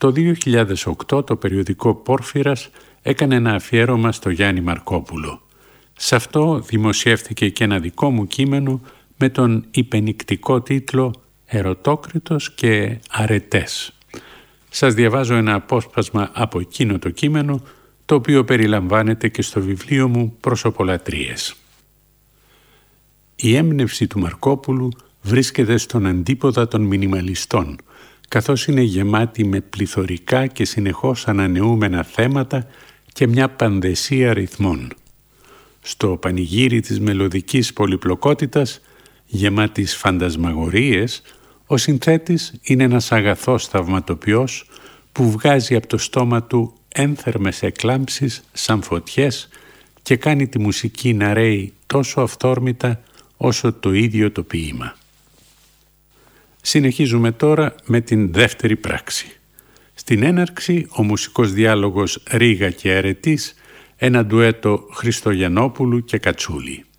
Το 2008 το περιοδικό Πόρφυρας έκανε ένα αφιέρωμα στο Γιάννη Μαρκόπουλο. Σε αυτό δημοσιεύτηκε και ένα δικό μου κείμενο με τον υπενικτικό τίτλο «Ερωτόκριτος και αρετές». Σας διαβάζω ένα απόσπασμα από εκείνο το κείμενο, το οποίο περιλαμβάνεται και στο βιβλίο μου «Προσωπολατρίες». Η έμπνευση του Μαρκόπουλου βρίσκεται στον αντίποδα των μινιμαλιστών, καθώς είναι γεμάτη με πληθωρικά και συνεχώς ανανεούμενα θέματα και μια πανδεσία ρυθμών. Στο πανηγύρι της μελωδικής πολυπλοκότητας, γεμάτης φαντασμαγορίες, ο συνθέτης είναι ένας αγαθός θαυματοποιός που βγάζει από το στόμα του ένθερμες εκλάμψεις σαν φωτιές και κάνει τη μουσική να ρέει τόσο αυθόρμητα όσο το ίδιο το ποίημα. Συνεχίζουμε τώρα με την δεύτερη πράξη. Στην έναρξη ο μουσικός διάλογος Ρήγα και Αρετής, ένα ντουέτο Χριστογιαννόπουλου και Κατσούλη.